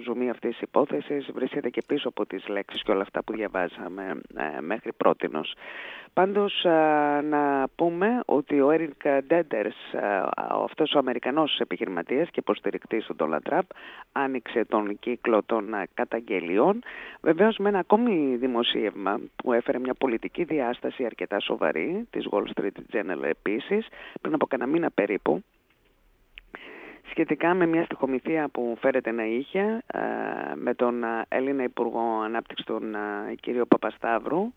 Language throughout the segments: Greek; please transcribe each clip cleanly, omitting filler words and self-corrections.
ζουμί αυτής της υπόθεσης βρίσκεται και πίσω από τις λέξεις και όλα αυτά που διαβάζαμε μέχρι πρότινος. Πάντως να πούμε ότι ο Έρικ Ντέντερς, αυτός ο Αμερικανός επιχειρηματίας και υποστηρικτής του Ντόναλντ Τραμπ, άνοιξε τον κύκλο των καταγγελιών, βεβαίως με ένα ακόμη δημοσίευμα που έφερε μια πολιτική διάσταση αρκετά σοβαρή, της Wall Street Journal επίσης, πριν από κανένα μήνα περίπου, σχετικά με μια στοιχομηθεία που φέρεται να είχε με τον Έλληνα Υπουργό Ανάπτυξης, τον κύριο Παπασταύρου,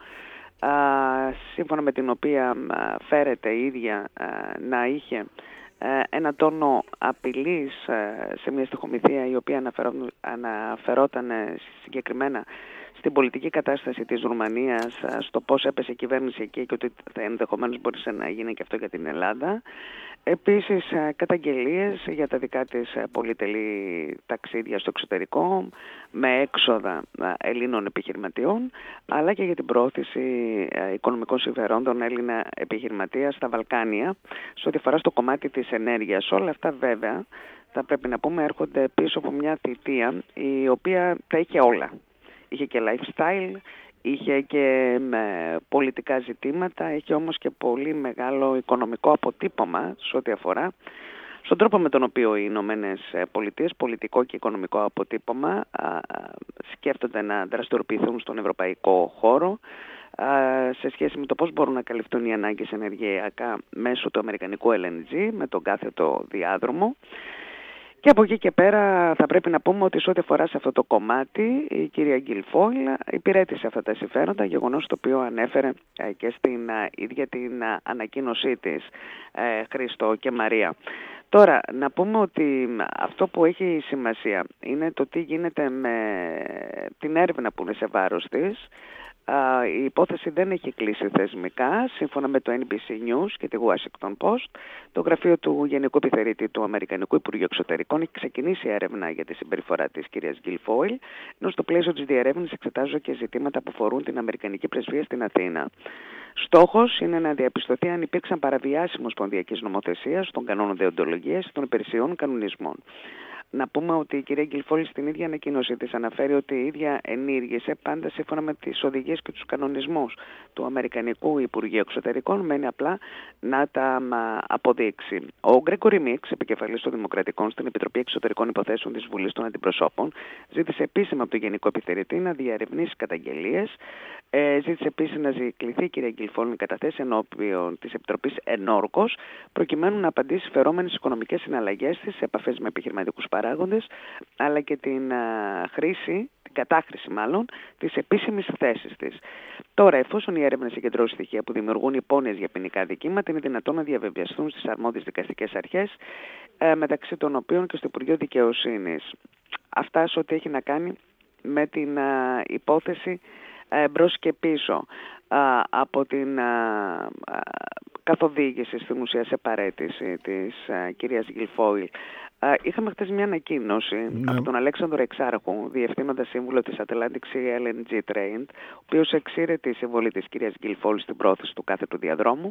σύμφωνα με την οποία φέρεται η ίδια να είχε ένα τόνο απειλής σε μια στοιχομηθεία η οποία αναφερόταν συγκεκριμένα στην πολιτική κατάσταση της Ρουμανίας, στο πώς έπεσε η κυβέρνηση εκεί και ότι ενδεχομένως μπορούσε να γίνει και αυτό για την Ελλάδα. Επίσης καταγγελίες για τα δικά της πολυτελή ταξίδια στο εξωτερικό με έξοδα Ελλήνων επιχειρηματιών, αλλά και για την πρόθεση οικονομικών συμφερόντων Έλληνα επιχειρηματία στα Βαλκάνια, σε ό,τι αφορά στο κομμάτι της ενέργειας. Όλα αυτά βέβαια θα πρέπει να πούμε έρχονται πίσω από μια θητεία η οποία τα είχε όλα. Είχε και lifestyle, είχε και πολιτικά ζητήματα, είχε όμως και πολύ μεγάλο οικονομικό αποτύπωμα σε ό,τι αφορά στον τρόπο με τον οποίο οι Ηνωμένες Πολιτείες, πολιτικό και οικονομικό αποτύπωμα, σκέφτονται να δραστηριοποιηθούν στον ευρωπαϊκό χώρο σε σχέση με το πώς μπορούν να καλυφθούν οι ανάγκες ενεργειακά μέσω του αμερικανικού LNG με τον κάθετο διάδρομο. Και από εκεί και πέρα θα πρέπει να πούμε ότι σε ό,τι αφορά σε αυτό το κομμάτι η κυρία Γκιλφόιλ υπηρέτησε αυτά τα συμφέροντα, γεγονός το οποίο ανέφερε και στην ίδια την ανακοίνωσή της, Χρήστο και Μαρία. Τώρα, να πούμε ότι αυτό που έχει σημασία είναι το τι γίνεται με την έρευνα που είναι σε βάρος της. Η υπόθεση δεν έχει κλείσει θεσμικά. Σύμφωνα με το NBC News και τη Washington Post, το γραφείο του Γενικού Επιθεωρητή του Αμερικανικού Υπουργείου Εξωτερικών έχει ξεκινήσει έρευνα για τη συμπεριφορά της κυρίας Γκιλφόιλ, ενώ στο πλαίσιο της διερεύνησης εξετάζονται και ζητήματα που αφορούν την Αμερικανική πρεσβεία στην Αθήνα. Στόχος είναι να διαπιστωθεί αν υπήρξαν παραβιάσεις ομοσπονδιακής νομοθεσίας, των κανόνων δεοντολογίας και των υπηρεσιών κανονισμών. Να πούμε ότι η κυρία Γκιλφόιλ στην ίδια ανακοίνωσή της αναφέρει ότι η ίδια ενήργησε πάντα σύμφωνα με τις οδηγίες και τους κανονισμούς του Αμερικανικού Υπουργείου Εξωτερικών, μένει απλά να τα αποδείξει. Ο Γκρέγκορι Μίξ, επικεφαλής των Δημοκρατικών στην Επιτροπή Εξωτερικών Υποθέσεων της Βουλής των Αντιπροσώπων, ζήτησε επίσημα από τον Γενικό Επιθεωρητή να διαρευνήσει καταγγελίες. Ζήτησε επίσης να ζητηθεί η κυρία Γκιλφόιλ να καταθέσει ενώπιον της Επιτροπής ενόρκως, προκειμένου να απαντήσει φερόμενες οικονομικές συναλλαγές της σε επαφές με επιχειρηματικούς παράγοντες, αλλά και την κατάχρηση της επίσημης θέσης της. Τώρα, εφόσον η έρευνα συγκεντρώσει στοιχεία που δημιουργούν υπόνοιες για ποινικά δικήματα, είναι δυνατόν να διαβεβαιωθούν στις αρμόδιες δικαστικές αρχές, μεταξύ των οποίων και στο Υπουργείο Δικαιοσύνης. Αυτά σε ό,τι έχει να κάνει με την υπόθεση μπρος και πίσω από την καθοδήγηση στην ουσία σε παραίτηση της κυρίας Γκιλφόιλ. Είχαμε χθες μια ανακοίνωση από τον Αλέξανδρο Εξάρχου, διευθύνοντα σύμβουλο της Atlantic Sea LNG Trade, ο οποίος εξήρε τη συμβολή της κυρίας Γκιλφόιλ στην πρόθεση του κάθετου διαδρόμου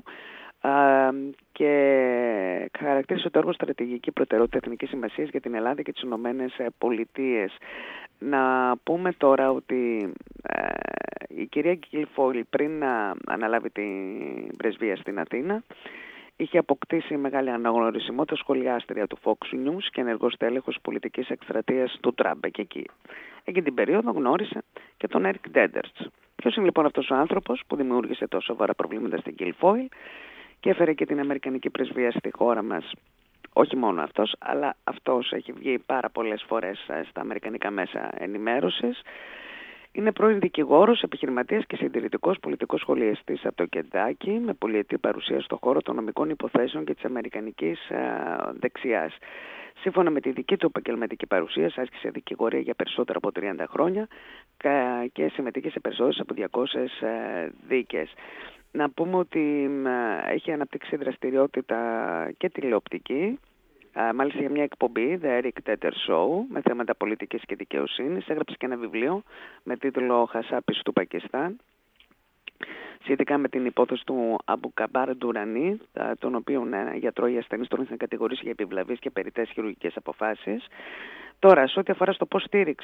και χαρακτήρισε το έργο στρατηγική προτεραιότητα εθνικής σημασίας για την Ελλάδα και τις Ηνωμένες Πολιτείες. Να πούμε τώρα ότι η κυρία Γκιλφόιλ πριν να αναλάβει την πρεσβεία στην Αθήνα είχε αποκτήσει μεγάλη αναγνωρισιμότητα σχολιάστρια του Fox News και ενεργός τέλεχος πολιτικής εκστρατείας του Τραμπ. Και εκείνη την περίοδο γνώρισε και τον Έρικ Ντέντερς. Ποιος είναι λοιπόν αυτός ο άνθρωπος που δημιούργησε τόσο σοβαρά προβλήματα στην Γκιλφόιλ και έφερε και την Αμερικανική πρεσβεία στη χώρα μας? Όχι μόνο αυτός, αλλά αυτός έχει βγει πάρα πολλές φορές στα αμερικανικά μέσα ενημέρωσης. Είναι πρώην δικηγόρος, επιχειρηματίας και συντηρητικός πολιτικός σχολιαστής από το Κεντάκι, με πολυετή παρουσία στον χώρο των νομικών υποθέσεων και της αμερικανικής δεξιάς. Σύμφωνα με τη δική του επαγγελματική παρουσία, άσκησε δικηγορία για περισσότερα από 30 χρόνια και συμμετείχε σε περισσότερες από 200 δίκες. Να πούμε ότι έχει αναπτύξει δραστηριότητα και τηλεοπτική, μάλιστα για μια εκπομπή, The Eric Tedder Show, με θέματα πολιτικής και δικαιοσύνης. Έγραψε και ένα βιβλίο με τίτλο «Χασάπης του Πακιστάν», σχετικά με την υπόθεση του Αμπου Καμπάρ Ντουρανί, τον οποίο γιατρό οι ασθενείς τον είχαν κατηγορήσει για επιβλαβείς και περιττές χειρουργικές αποφάσεις. Τώρα, σε ό,τι αφορά στο πώς στήριξε